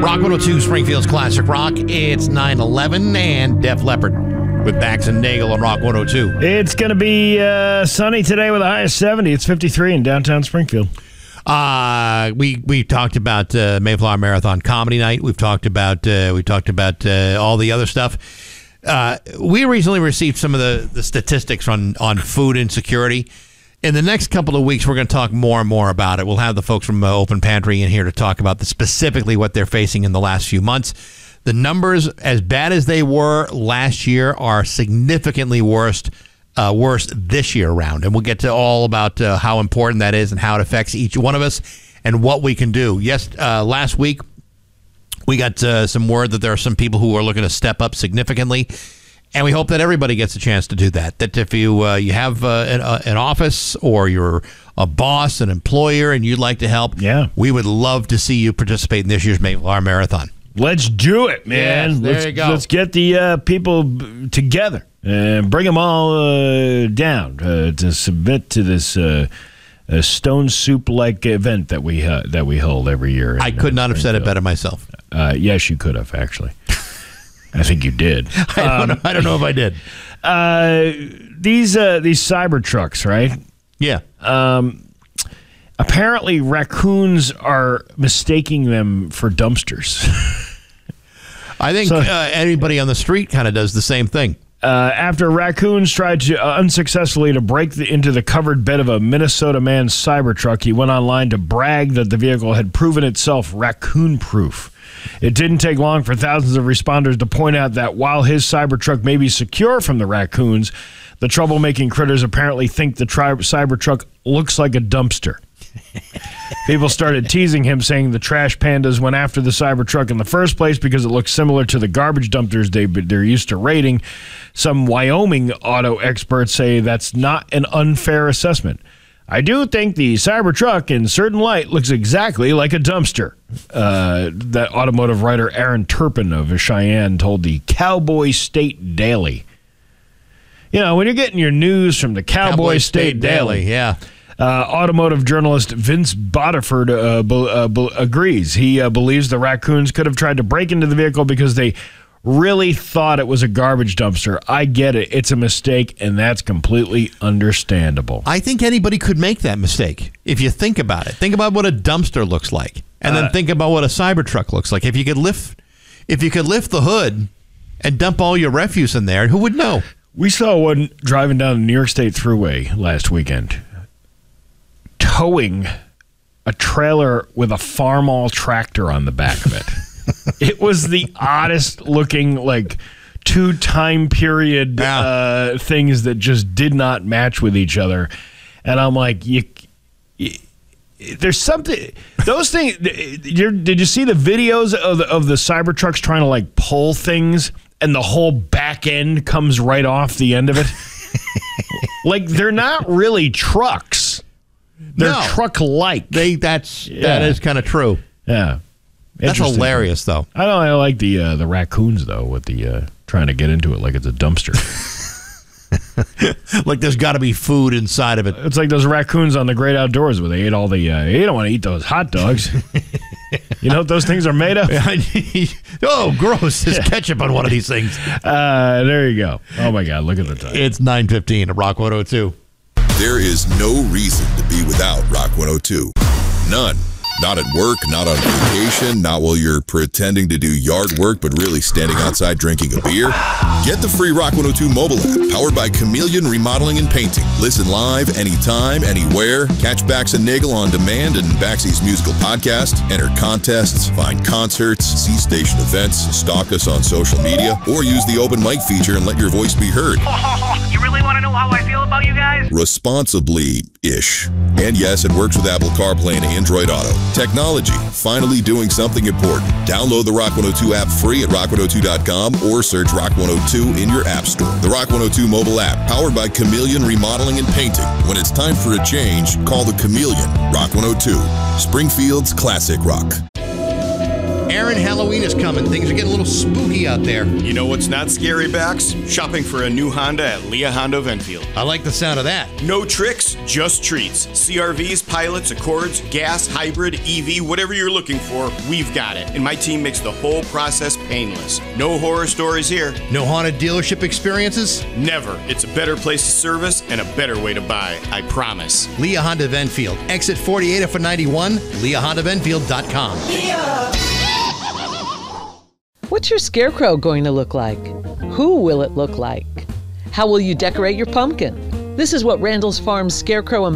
Rock 102, Springfield's Classic Rock. It's 9/11 and Def Leppard with Bax and Nagel on Rock 102. It's going to be sunny today with a high of 70. It's 53 in downtown Springfield. We talked about Mayflower Marathon Comedy Night. We've talked about all the other stuff. We recently received some of the statistics on food insecurity. In the next couple of weeks, we're going to talk more and more about it. We'll have the folks from Open Pantry in here to talk about specifically what they're facing in the last few months. The numbers, as bad as they were last year, are significantly worse this year around. And we'll get to all about how important that is and how it affects each one of us and what we can do. Yes, last week, we got some word that there are some people who are looking to step up significantly. And we hope that everybody gets a chance to do that. That if you have an office or you're a boss, an employer, and you'd like to help, we would love to see you participate in this year's Mayflower Marathon. Let's do it, man. Yes, there you go. Let's get the people together and bring them all down to submit to this stone soup-like event that we hold every year. I could not have said it better myself. Yes, you could have, actually. I think you did. I don't know if I did. These cyber trucks, right? Yeah. Apparently, raccoons are mistaking them for dumpsters. I think anybody on the street kind of does the same thing. After raccoons tried to unsuccessfully to break into the covered bed of a Minnesota man's Cybertruck, he went online to brag that the vehicle had proven itself raccoon-proof. It didn't take long for thousands of responders to point out that while his Cybertruck may be secure from the raccoons, the troublemaking critters apparently think the Cybertruck looks like a dumpster. People started teasing him, saying the trash pandas went after the Cybertruck in the first place because it looks similar to the garbage dumpsters they're used to raiding. Some Wyoming auto experts say that's not an unfair assessment. I do think the Cybertruck in certain light looks exactly like a dumpster. That automotive writer Aaron Turpin of Cheyenne told the Cowboy State Daily. You know, when you're getting your news from the Cowboy State Daily, yeah. Automotive journalist Vince Bodiford agrees. He believes the raccoons could have tried to break into the vehicle because they really thought it was a garbage dumpster. I get it. It's a mistake, and that's completely understandable. I think anybody could make that mistake if you think about it. Think about what a dumpster looks like, and then think about what a Cybertruck looks like. If you could lift the hood and dump all your refuse in there, who would know? We saw one driving down the New York State Thruway last weekend, towing a trailer with a Farmall tractor on the back of it. It was the oddest looking, like, two time period things that just did not match with each other. And I'm like, there's something. Those things. Did you see the videos of the Cybertrucks trying to, like, pull things, and the whole back end comes right off the end of it? Like, they're not really trucks. They're truck-like. That is kind of true. Yeah. That's hilarious, though. I like the raccoons, though, with the trying to get into it like it's a dumpster. Like there's got to be food inside of it. It's like those raccoons on the Great Outdoors where they ate all the... you don't want to eat those hot dogs. You know what those things are made of? Oh, gross. There's ketchup on one of these things. There you go. Oh, my God. Look at the time. It's 9:15 at Rock 102. There is no reason to be without Rock 102. None. Not at work, not on vacation, not while you're pretending to do yard work but really standing outside drinking a beer. Get the free Rock 102 mobile app powered by Chameleon Remodeling and Painting. Listen live, anytime, anywhere. Catch Bax and Nagel on demand and Baxy's musical podcast. Enter contests, find concerts, see station events, stalk us on social media, or use the open mic feature and let your voice be heard. You really want to know how I feel about you guys? Responsibly-ish. And yes, it works with Apple CarPlay and Android Auto. Technology, finally doing something important. Download the Rock 102 app free at rock102.com or search Rock 102 in your app store. The Rock 102 mobile app, powered by Chameleon Remodeling and Painting. When it's time for a change, call the Chameleon. Rock 102, Springfield's classic rock. Aaron, Halloween is coming. Things are getting a little spooky out there. You know what's not scary, Bax? Shopping for a new Honda at Leah Honda of Enfield. I like the sound of that. No tricks, just treats. CRVs, pilots, Accords, gas, hybrid, EV, whatever you're looking for, we've got it. And my team makes the whole process painless. No horror stories here. No haunted dealership experiences? Never. It's a better place to service and a better way to buy. I promise. Leah Honda of Enfield. Exit 48 off of 91, LeahHondaofEnfield.com. What's your scarecrow going to look like? Who will it look like? How will you decorate your pumpkin? This is what Randall's Farm Scarecrow and